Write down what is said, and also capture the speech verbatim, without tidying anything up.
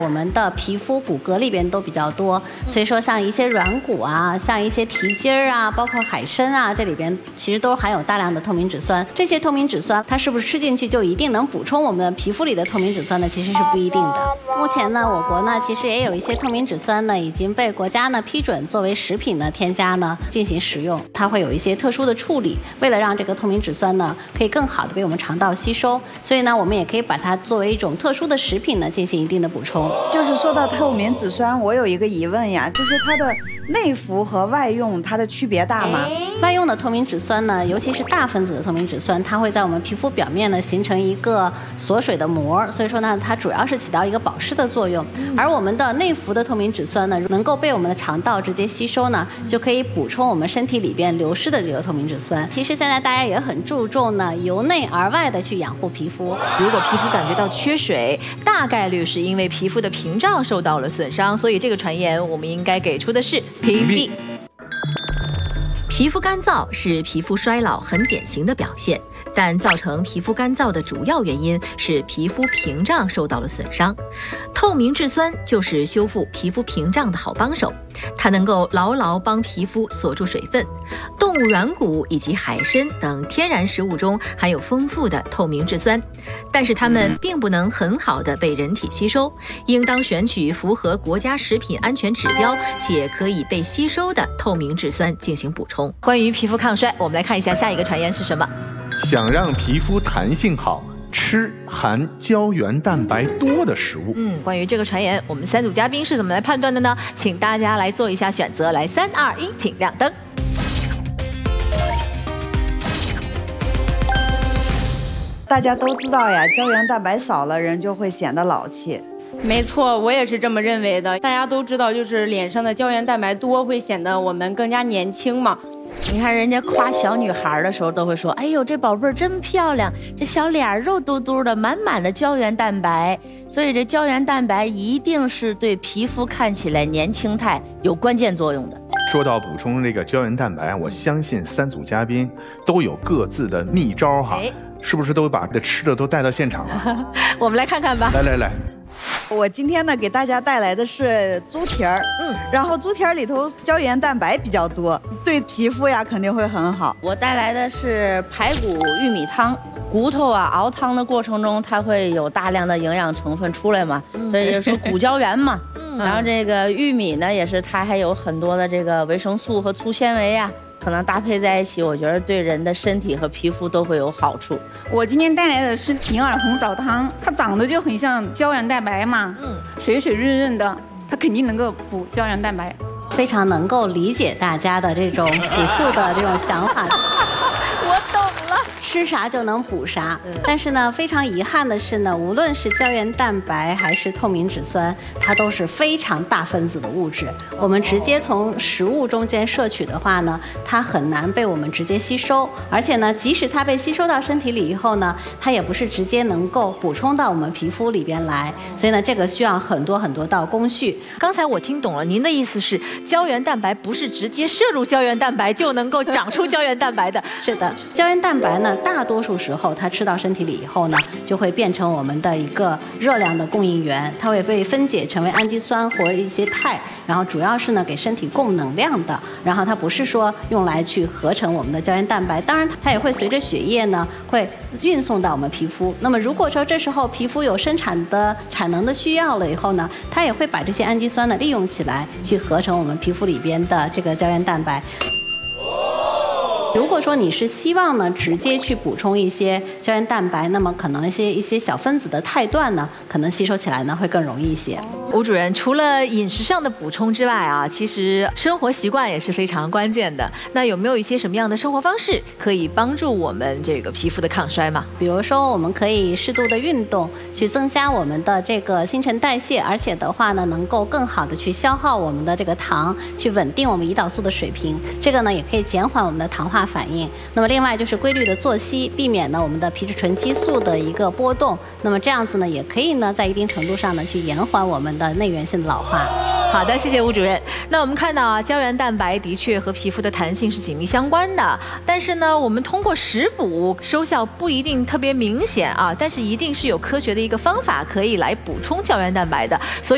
我们的皮肤骨骼里边都比较多，所以说像一些软骨啊，像一些蹄筋儿啊，包括海参啊，这里边其实都含有大量的透明质酸。这些透明质酸，它是不是吃进去就一定能补充我们的皮肤里的透明质酸呢？其实是不一定的。目前呢，我国呢其实也有一些透明质酸呢已经被国家呢批准作为食品呢添加呢进行食用，它会有一些特殊的处理，为了让这个透明质酸呢可以更好的被我们肠道吸收，所以呢我们也可以把它作为一种特殊的食品呢进行一定的补充。 就是说到透明质酸，我有一个疑问呀，就是它的内服和外用它的区别大吗？ 外用的透明质酸呢，尤其是大分子的透明质酸，它会在我们皮肤表面呢形成一个锁水的膜，所以说呢，它主要是起到一个保湿的作用。而我们的内服的透明质酸呢，能够被我们的肠道直接吸收呢，就可以补充我们身体里边流失的这个透明质酸。其实现在大家也很注重呢，由内而外的去养护皮肤。 如果皮肤感觉到缺水，大概率是因为皮肤的屏障受到了损伤，所以这个传言我们应该给出的是屏蔽。皮肤干燥是皮肤衰老很典型的表现，但造成皮肤干燥的主要原因是皮肤屏障受到了损伤。透明质酸就是修复皮肤屏障的好帮手，它能够牢牢帮皮肤锁住水分。动物软骨以及海参等天然食物中含有丰富的透明质酸，但是它们并不能很好的被人体吸收，应当选取符合国家食品安全指标且可以被吸收的透明质酸进行补充。关于皮肤抗衰，我们来看一下下一个传言是什么。 想让皮肤弹性好，吃含胶原蛋白多的食物。 嗯，关于这个传言，我们三组嘉宾是怎么来判断的呢？请大家来做一下选择，来，三二一，请亮灯。 大家都知道呀，胶原蛋白少了，人就会显得老气。 没错，我也是这么认为的。大家都知道，就是脸上的胶原蛋白多，会显得我们更加年轻嘛。 你看人家夸小女孩的时候都会说，哎呦，这宝贝儿真漂亮，这小脸儿肉嘟嘟的，满满的胶原蛋白。所以这胶原蛋白一定是对皮肤看起来年轻态有关键作用的。 说到补充这个胶原蛋白，我相信三组嘉宾都有各自的秘招哈，是不是都把这吃的都带到现场了？ 我们来看看吧。 来来来。 我今天呢给大家带来的是猪蹄儿，嗯，然后猪蹄儿里头胶原蛋白比较多，对皮肤呀肯定会很好。 我带来的是排骨玉米汤，骨头啊熬汤的过程中，它会有大量的营养成分出来嘛，所以就说骨胶原嘛。然后这个玉米呢，也是它还有很多的这个维生素和粗纤维啊。可能搭配在一起，我觉得对人的身体和皮肤都会有好处。 我今天带来的是银耳红枣汤，它长得就很像胶原蛋白嘛，嗯，水水润润的，它肯定能够补胶原蛋白。 非常能够理解大家的这种朴素的这种想法。 我懂了。 吃啥就能补啥，但是呢，非常遗憾的是呢，无论是胶原蛋白还是透明质酸，它都是非常大分子的物质。我们直接从食物中间摄取的话呢，它很难被我们直接吸收，而且呢，即使它被吸收到身体里以后呢，它也不是直接能够补充到我们皮肤里边来，所以呢，这个需要很多很多道工序。 刚才我听懂了，您的意思是胶原蛋白不是直接摄入胶原蛋白就能够长出胶原蛋白的？ 是的，胶原蛋白呢，大多数时候它吃到身体里以后呢，就会变成我们的一个热量的供应源，它会被分解成为氨基酸或一些肽，然后主要是呢给身体供能量的，然后它不是说用来去合成我们的胶原蛋白，当然它也会随着血液呢会运送到我们皮肤。那么如果说这时候皮肤有生产的产能的需要了以后呢，它也会把这些氨基酸呢利用起来，去合成我们皮肤里边的这个胶原蛋白。如果说你是希望呢直接去补充一些胶原蛋白，那么可能一些一些小分子的肽段呢，可能吸收起来呢会更容易一些。 吴主任，除了饮食上的补充之外啊，其实生活习惯也是非常关键的。那有没有一些什么样的生活方式可以帮助我们这个皮肤的抗衰吗？ 比如说，我们可以适度的运动，去增加我们的这个新陈代谢，而且的话呢，能够更好的去消耗我们的这个糖，去稳定我们胰岛素的水平。这个呢，也可以减缓我们的糖化反应。那么另外就是规律的作息，避免呢我们的皮质醇激素的一个波动。那么这样子呢，也可以呢在一定程度上呢去延缓我们的内源性的老化。 好的，谢谢吴主任。那我们看到啊，胶原蛋白的确和皮肤的弹性是紧密相关的，但是呢，我们通过食补收效不一定特别明显啊，但是一定是有科学的一个方法可以来补充胶原蛋白的，所以。